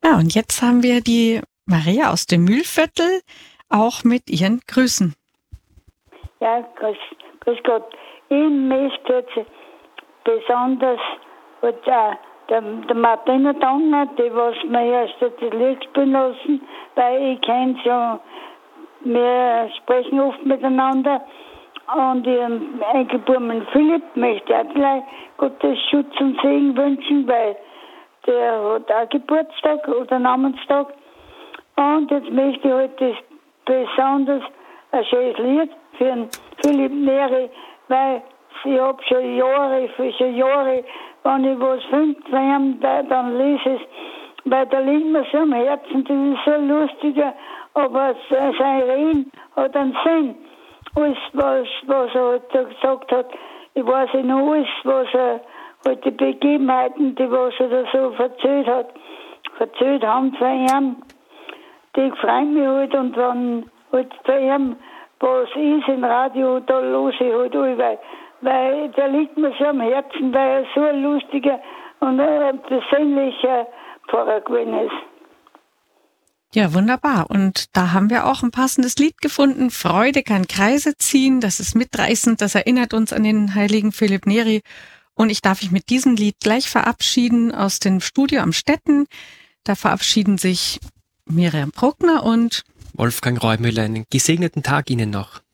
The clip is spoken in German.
Ja, und jetzt haben wir die Maria aus dem Mühlviertel auch mit ihren Grüßen. Ja, grüß Gott. Ich möchte jetzt besonders der Martina danken, die was mir erst das Lied spielen lassen, weil ich kenne schon, wir sprechen oft miteinander. Und ihrem eingeborenen Philipp möchte ich auch gleich Gottes Schutz und Segen wünschen, weil der hat auch Geburtstag oder Namenstag. Und jetzt möchte ich heute besonders ein schönes Lied für den Philipp Neri, weil ich habe schon Jahre, wenn ich was finde von ihm, dann lese ich es, weil der liegt mir so am Herzen, das ist so lustiger, aber sein Reden hat einen Sinn. Alles, was er heute gesagt hat, ich weiß ja noch alles, was er halt die Begebenheiten, die was er da so erzählt haben von ihm, die freuen mich halt, und wenn halt von ihm was ist im Radio, da los ich halt allweil, weil der liegt mir so am Herzen, weil er so ein lustiger und ein persönlicher Pfarrer gewesen ist. Ja, wunderbar. Und da haben wir auch ein passendes Lied gefunden. Freude kann Kreise ziehen. Das ist mitreißend. Das erinnert uns an den heiligen Philipp Neri. Und ich darf mich mit diesem Lied gleich verabschieden aus dem Studio am Stetten. Da verabschieden sich Miriam Bruckner und Wolfgang Reumüller. Einen gesegneten Tag Ihnen noch.